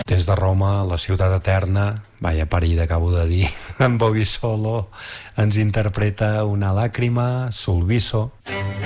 Des de Roma, la ciutat eterna, vaya parida acabo de dir, en Bobby Solo ens interpreta Una làgrima sul viso.